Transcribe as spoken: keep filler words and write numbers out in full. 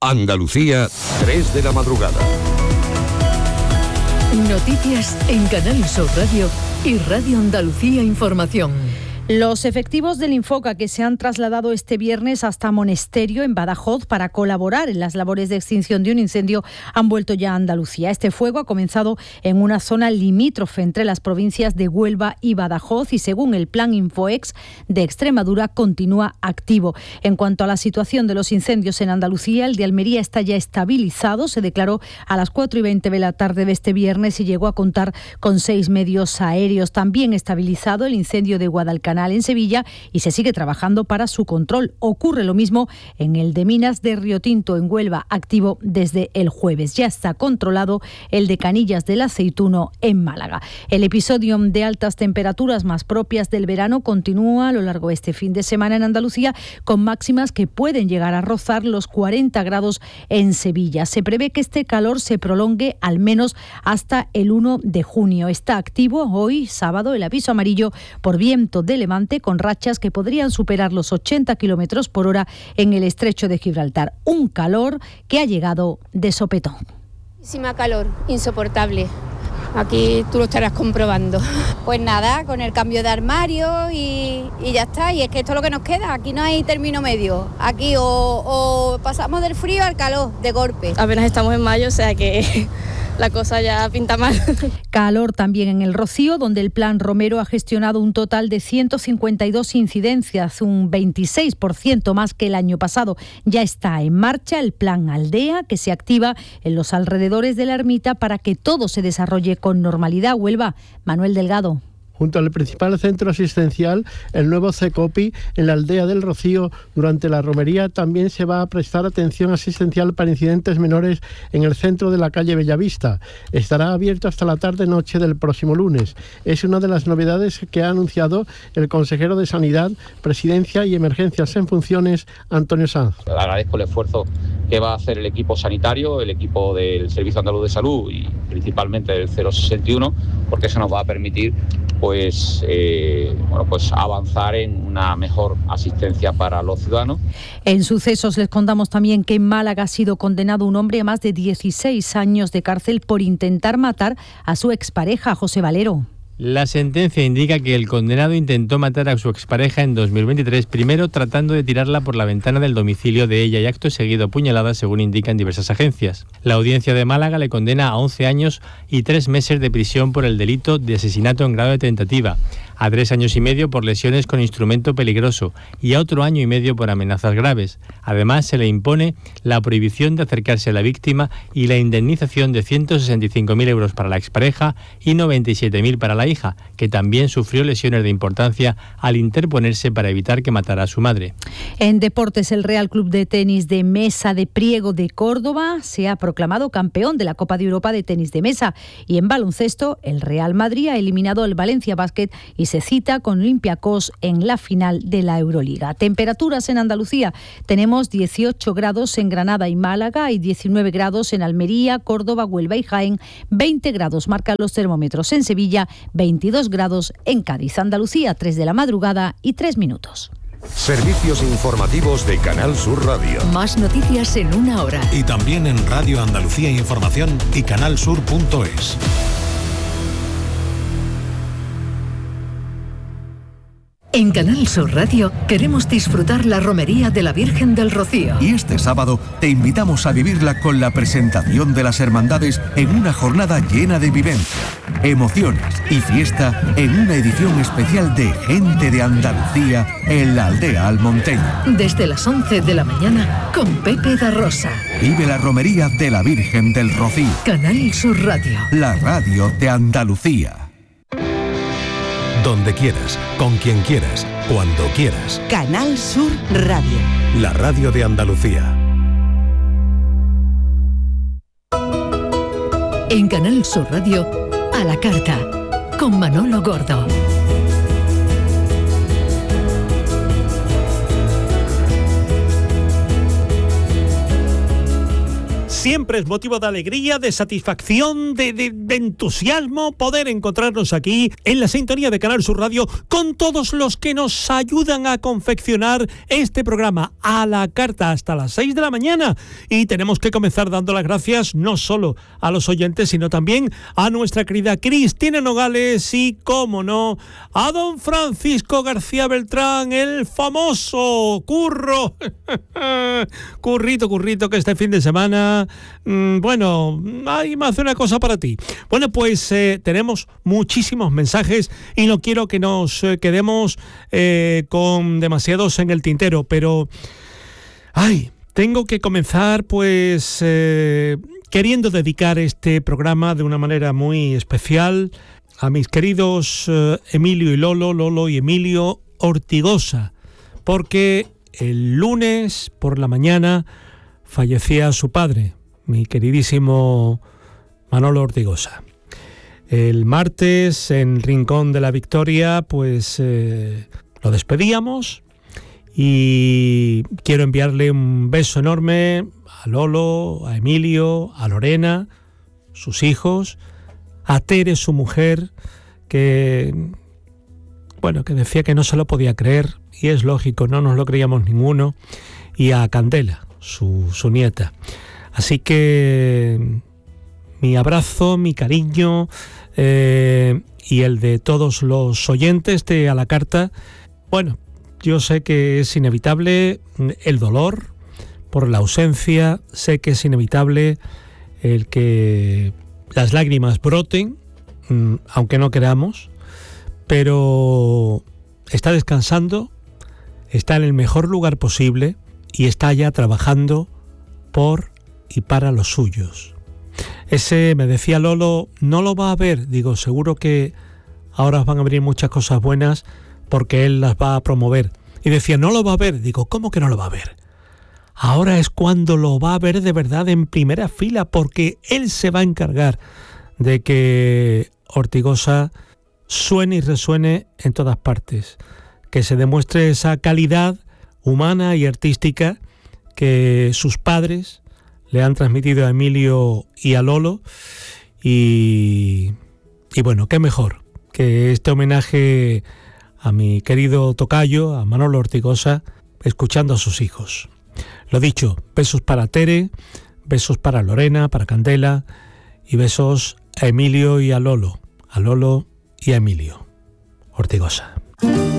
Andalucía, tres de la madrugada. Noticias en Canal Sur Radio y Radio Andalucía Información. Los efectivos del Infoca que se han trasladado este viernes hasta Monesterio, en Badajoz, para colaborar en las labores de extinción de un incendio han vuelto ya a Andalucía. Este fuego ha comenzado en una zona limítrofe entre las provincias de Huelva y Badajoz y, según el plan Infoex de Extremadura, continúa activo. En cuanto a la situación de los incendios en Andalucía, el de Almería está ya estabilizado. Se declaró a las cuatro y veinte de la tarde de este viernes y llegó a contar con seis medios aéreos. También estabilizado el incendio de Guadalcanal en Sevilla y se sigue trabajando para su control. Ocurre lo mismo en el de Minas de Riotinto, en Huelva, activo desde el jueves. Ya está controlado el de Canillas del Aceituno, en Málaga. El episodio de altas temperaturas más propias del verano continúa a lo largo de este fin de semana en Andalucía, con máximas que pueden llegar a rozar los cuarenta grados en Sevilla. Se prevé que este calor se prolongue al menos hasta el uno de junio. Está activo hoy, sábado, el aviso amarillo por viento de levante, con rachas que podrían superar los ochenta kilómetros por hora en el estrecho de Gibraltar. Un calor que ha llegado de sopetón. Muchísima calor, insoportable. Aquí tú lo estarás comprobando. Pues nada, con el cambio de armario y, y ya está. Y es que esto es lo que nos queda. Aquí no hay término medio. Aquí o, o pasamos del frío al calor de golpe. Apenas estamos en mayo, o sea que la cosa ya pinta mal. Calor también en el Rocío, donde el Plan Romero ha gestionado un total de ciento cincuenta y dos incidencias, un veintiséis por ciento más que el año pasado. Ya está en marcha el Plan Aldea, que se activa en los alrededores de la ermita para que todo se desarrolle con normalidad. Huelva, Manuel Delgado. Junto al principal centro asistencial, el nuevo CECOPI en la aldea del Rocío, durante la romería también se va a prestar atención asistencial para incidentes menores en el centro de la calle Bellavista. Estará abierto hasta la tarde-noche del próximo lunes. Es una de las novedades que ha anunciado el consejero de Sanidad, Presidencia y Emergencias en Funciones, Antonio Sanz. Agradezco el esfuerzo que va a hacer el equipo sanitario, el equipo del Servicio Andaluz de Salud y principalmente del cero sesenta y uno, porque eso nos va a permitir pues eh, bueno pues avanzar en una mejor asistencia para los ciudadanos. En sucesos les contamos también que en Málaga ha sido condenado un hombre a más de dieciséis años de cárcel por intentar matar a su expareja, José Valero. La sentencia indica que el condenado intentó matar a su expareja en dos mil veintitrés, primero tratando de tirarla por la ventana del domicilio de ella y acto seguido apuñalada, según indican diversas agencias. La audiencia de Málaga le condena a once años y tres meses de prisión por el delito de asesinato en grado de tentativa, a tres años y medio por lesiones con instrumento peligroso y a otro año y medio por amenazas graves. Además, se le impone la prohibición de acercarse a la víctima y la indemnización de ciento sesenta y cinco mil euros para la expareja y noventa y siete mil para la hija, que también sufrió lesiones de importancia al interponerse para evitar que matara a su madre. En deportes, el Real Club de Tenis de Mesa de Priego de Córdoba se ha proclamado campeón de la Copa de Europa de Tenis de Mesa, y en baloncesto, el Real Madrid ha eliminado al Valencia Basket y se cita con Olympiacos en la final de la Euroliga. Temperaturas en Andalucía: tenemos dieciocho grados en Granada y Málaga y diecinueve grados en Almería, Córdoba, Huelva y Jaén, veinte grados marcan los termómetros en Sevilla, veintidós grados en Cádiz. Andalucía, tres de la madrugada y tres minutos. Servicios informativos de Canal Sur Radio. Más noticias en una hora. Y también en Radio Andalucía Información y canalsur punto es. En Canal Sur Radio queremos disfrutar la romería de la Virgen del Rocío. Y este sábado te invitamos a vivirla con la presentación de las hermandades en una jornada llena de vivencia, emociones y fiesta en una edición especial de Gente de Andalucía en la aldea almonteña. Desde las once de la mañana con Pepe da Rosa. Vive la romería de la Virgen del Rocío. Canal Sur Radio. La radio de Andalucía. Donde quieras, con quien quieras, cuando quieras. Canal Sur Radio. La radio de Andalucía. En Canal Sur Radio, a la carta, con Manolo Gordo. Siempre es motivo de alegría, de satisfacción, de, de, de entusiasmo poder encontrarnos aquí en la sintonía de Canal Sur Radio con todos los que nos ayudan a confeccionar este programa a la carta hasta las seis de la mañana. Y tenemos que comenzar dando las gracias no solo a los oyentes, sino también a nuestra querida Cristina Nogales y, cómo no, a don Francisco García Beltrán, el famoso Curro. Currito, currito, que este fin de semana, mmm, bueno, hay más de una cosa para ti. Bueno, pues eh, tenemos muchísimos mensajes y no quiero que nos eh, quedemos eh, con demasiados en el tintero, pero, ay, tengo que comenzar pues eh, queriendo dedicar este programa de una manera muy especial a mis queridos eh, Emilio y Lolo, Lolo y Emilio Ortigosa, porque el lunes por la mañana fallecía su padre, mi queridísimo Manolo Ortigosa. El martes, en Rincón de la Victoria, pues eh, lo despedíamos y quiero enviarle un beso enorme a Lolo, a Emilio, a Lorena, sus hijos, a Tere, su mujer, que, bueno, que decía que no se lo podía creer, y es lógico, no nos lo creíamos ninguno, y a Candela, su, su nieta. Así que mi abrazo, mi cariño eh, y el de todos los oyentes de A la Carta. Bueno, yo sé que es inevitable el dolor por la ausencia, sé que es inevitable el que las lágrimas broten, aunque no queramos, pero está descansando, está en el mejor lugar posible y está ya trabajando por y para los suyos. Ese, me decía Lolo, no lo va a ver. Digo, seguro que ahora van a venir muchas cosas buenas porque él las va a promover. Y decía, no lo va a ver. Digo, ¿cómo que no lo va a ver? Ahora es cuando lo va a ver de verdad en primera fila, porque él se va a encargar de que Ortigosa suene y resuene en todas partes, que se demuestre esa calidad humana y artística que sus padres le han transmitido a Emilio y a Lolo, y, y bueno, qué mejor que este homenaje a mi querido tocayo, a Manolo Ortigosa, escuchando a sus hijos. Lo dicho, besos para Tere, besos para Lorena, para Candela, y besos a Emilio y a Lolo, a Lolo y a Emilio Ortigosa.